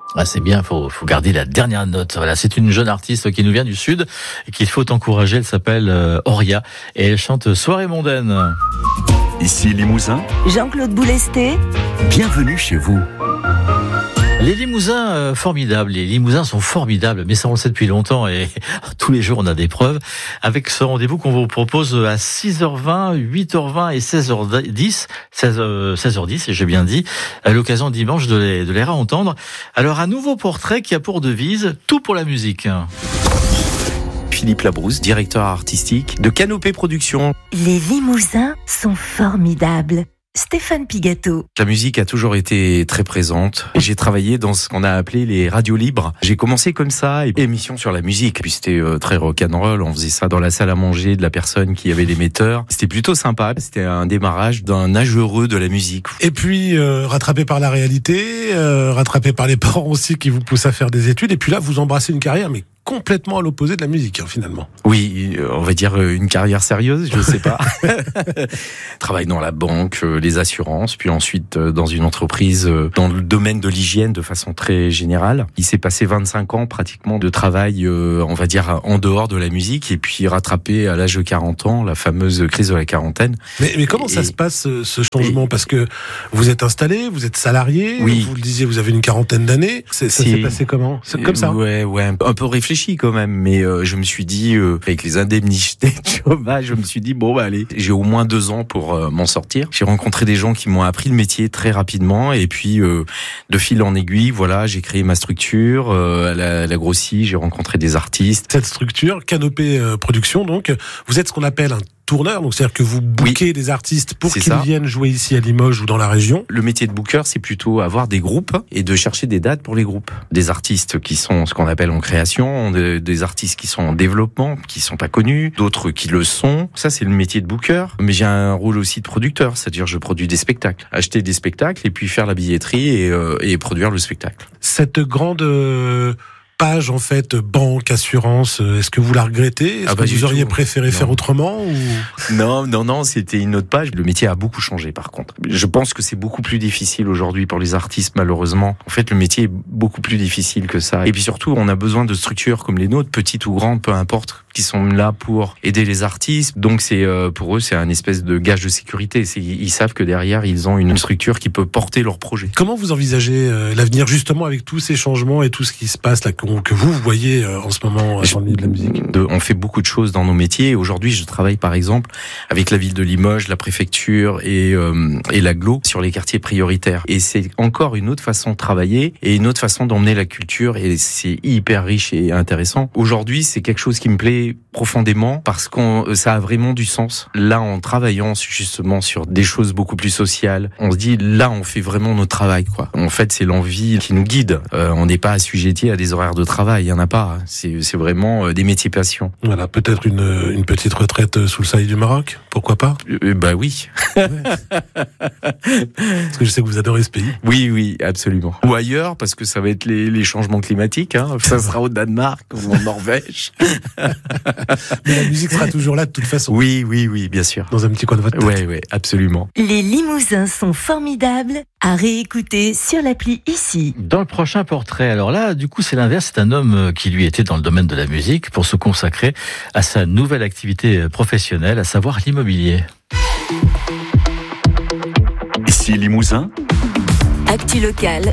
Ah, c'est bien, faut garder la dernière note. Voilà, c'est une jeune artiste qui nous vient du Sud et qu'il faut encourager. Elle s'appelle Auria et elle chante Soirée mondaine. Ici Limousin, Jean-Claude Boulesté, bienvenue chez vous. Les Limousins, formidables. Les Limousins sont formidables, mais ça on le sait depuis longtemps et tous les jours on a des preuves. Avec ce rendez-vous qu'on vous propose à 6h20, 8h20 et 16h10, 16h10 et j'ai bien dit, à l'occasion dimanche de les réentendre. Alors un nouveau portrait qui a pour devise tout pour la musique. Philippe Labrousse, directeur artistique de Canopée Productions. les Limousins sont formidables. Stéphane Pigato. La musique a toujours été très présente. J'ai travaillé dans ce qu'on a appelé les radios libres. J'ai commencé comme ça, émission sur la musique. Puis c'était très rock'n'roll. On faisait ça dans la salle à manger de la personne qui avait l'émetteur. C'était plutôt sympa. C'était un démarrage d'un âge heureux de la musique. Et puis, rattrapé par la réalité, rattrapé par les parents aussi qui vous poussent à faire des études. Et puis là, vous embrassez une carrière, mais complètement à l'opposé de la musique, finalement. Oui, on va dire une carrière sérieuse, je sais pas. Travaille dans la banque, les assurances, puis ensuite dans une entreprise dans le domaine de l'hygiène de façon très générale. Il s'est passé 25 ans pratiquement de travail, on va dire, en dehors de la musique, et puis rattrapé à l'âge de 40 ans, la fameuse crise de la quarantaine. Mais comment ça se passe, ce changement? Parce que vous êtes installé, vous êtes salarié, oui. Vous le disiez, vous avez une quarantaine d'années. Ça s'est passé comment? C'est comme ça? Ouais, un peu réfléchi quand même, mais je me suis dit, avec les indemnités de chômage, je me suis dit, bon, bah allez, j'ai au moins 2 ans pour m'en sortir. J'ai rencontré des gens qui m'ont appris le métier très rapidement, et puis de fil en aiguille, voilà, j'ai créé ma structure, elle a grossi, j'ai rencontré des artistes. Cette structure, Canopée Productions, donc, vous êtes ce qu'on appelle un tourneur, donc c'est-à-dire que vous bookez des artistes pour qu'ils viennent jouer ici à Limoges ou dans la région. Le métier de booker, c'est plutôt avoir des groupes et de chercher des dates pour les groupes. Des artistes qui sont ce qu'on appelle en création, des artistes qui sont en développement, qui sont pas connus, d'autres qui le sont. Ça, c'est le métier de booker. Mais j'ai un rôle aussi de producteur, c'est-à-dire je produis des spectacles. Acheter des spectacles et puis faire la billetterie et produire le spectacle. Cette grande page, en fait, banque, assurance, est-ce que vous la regrettez? Est-ce que vous auriez préféré faire autrement ou... Non, c'était une autre page. Le métier a beaucoup changé, par contre. Je pense que c'est beaucoup plus difficile aujourd'hui pour les artistes, malheureusement. En fait, le métier est beaucoup plus difficile que ça. Et puis surtout, on a besoin de structures comme les nôtres, petites ou grandes, peu importe, qui sont là pour aider les artistes. Donc, pour eux, c'est un espèce de gage de sécurité. Ils savent que derrière, ils ont une structure qui peut porter leur projet. Comment vous envisagez l'avenir, justement, avec tous ces changements et tout ce qui se passe là, que vous voyez en ce moment dans le milieu de la musique? On fait beaucoup de choses dans nos métiers. Aujourd'hui, je travaille par exemple avec la ville de Limoges, la préfecture et l'agglo sur les quartiers prioritaires. Et c'est encore une autre façon de travailler et une autre façon d'emmener la culture, et c'est hyper riche et intéressant. Aujourd'hui, c'est quelque chose qui me plaît profondément parce que ça a vraiment du sens. Là, en travaillant justement sur des choses beaucoup plus sociales, on se dit là, on fait vraiment notre travail, quoi. En fait, c'est l'envie qui nous guide. On n'est pas assujetti à des horaires de travail, il y en a pas. C'est vraiment des métiers passion. Voilà, peut-être une petite retraite sous le soleil du Maroc, pourquoi pas? Bah oui. Ouais. Parce que je sais que vous adorez ce pays. Oui, absolument. Ou ailleurs, parce que ça va être les changements climatiques. Hein. Ça sera au Danemark ou en Norvège. Mais la musique sera toujours là de toute façon. Oui, bien sûr. Dans un petit coin de votre tête. Ouais, absolument. Les Limousins sont formidables, à réécouter sur l'appli ici. Dans le prochain portrait, alors là, du coup, c'est l'inverse. C'est un homme qui, lui, était dans le domaine de la musique pour se consacrer à sa nouvelle activité professionnelle, à savoir l'immobilier. Ici Limousin, Actu locale